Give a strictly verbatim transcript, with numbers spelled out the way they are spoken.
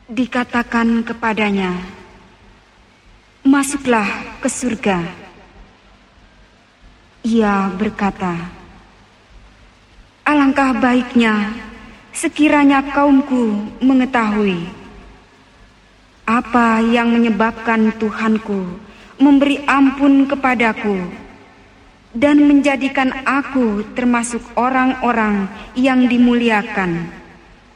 Dikatakan kepadanya, "Masuklah ke surga." Ia berkata, "Alangkah baiknya sekiranya kaumku mengetahui apa yang menyebabkan Tuhanku memberi ampun kepadaku dan menjadikan aku termasuk orang-orang yang dimuliakan."